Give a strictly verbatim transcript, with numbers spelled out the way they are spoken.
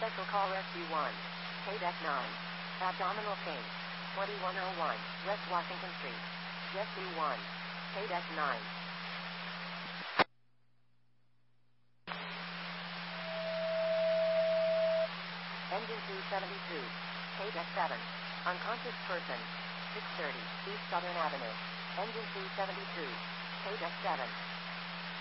Special call Rescue one. K deck nine. Abdominal pain. twenty-one oh one, West Washington Street. Rescue one. K deck nine. Engine two seventy-two. K deck seven. Unconscious person. six thirty, East Southern Avenue. Engine two seventy-two. K deck seven.